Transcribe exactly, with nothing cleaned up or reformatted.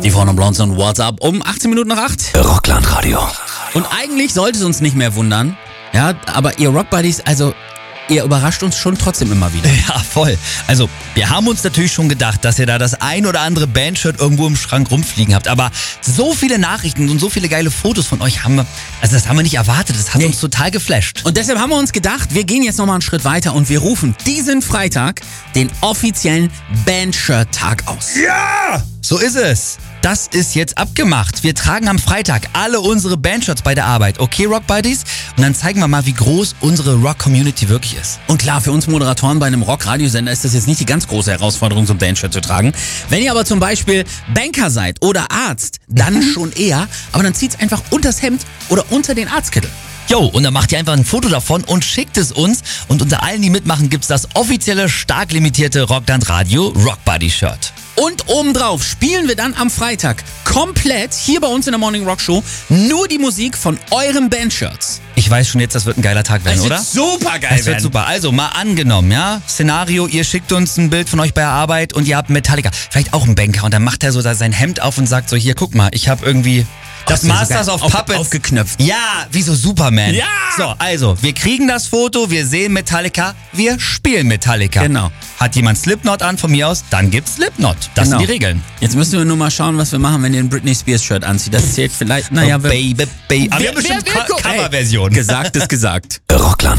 Die Frauen und Blondes und WhatsApp um achtzehn Minuten nach acht. Rockland Radio. Und eigentlich sollte es uns nicht mehr wundern, ja, aber ihr Rockbuddies, also ihr überrascht uns schon trotzdem immer wieder. Ja, voll. Also, wir haben uns natürlich schon gedacht, dass ihr da das ein oder andere Bandshirt irgendwo im Schrank rumfliegen habt. Aber so viele Nachrichten und so viele geile Fotos von euch haben wir, also das haben wir nicht erwartet. Das hat Nee. uns total geflasht. Und deshalb haben wir uns gedacht, wir gehen jetzt nochmal einen Schritt weiter und wir rufen diesen Freitag den offiziellen Bandshirt-Tag aus. Ja! So ist es. Das ist jetzt abgemacht. Wir tragen am Freitag alle unsere Bandshirts bei der Arbeit. Okay, Rock Buddies? Und dann zeigen wir mal, wie groß unsere Rock-Community wirklich ist. Und klar, für uns Moderatoren bei einem Rock-Radiosender ist das jetzt nicht die ganz große Herausforderung, so ein Bandshirt zu tragen. Wenn ihr aber zum Beispiel Banker seid oder Arzt, dann schon eher. Aber dann zieht's einfach unters Hemd oder unter den Arztkittel. Jo, und dann macht ihr einfach ein Foto davon und schickt es uns. Und unter allen, die mitmachen, gibt's das offizielle, stark limitierte Rockland Radio Rock Buddy Shirt. Und obendrauf spielen wir dann am Freitag komplett hier bei uns in der Morning Rock Show nur die Musik von euren Bandshirts. Ich weiß schon jetzt, das wird ein geiler Tag werden, oder? super geil Das wird super. Also mal angenommen, ja? Szenario, ihr schickt uns ein Bild von euch bei der Arbeit und ihr habt Metallica. Vielleicht auch einen Banker. Und dann macht er so da sein Hemd auf und sagt so, hier, guck mal, ich habe irgendwie das Oh, das ist Masters so of geil. Auf- Puppets aufgeknöpft. Ja, wie so Superman. Ja! So, also, wir kriegen das Foto, wir sehen Metallica, wir spielen Metallica. Genau. Hat jemand Slipknot an von mir aus, dann gibt's Slipknot. Das Genau. sind die Regeln. Jetzt müssen wir nur mal schauen, was wir machen, wenn ihr ein Britney Spears Shirt anzieht. Das zählt vielleicht, naja, oh, Baby, Baby. Aber wir haben bestimmt wer- wer- Co- Coverversion. Gesagt ist gesagt. Rockland.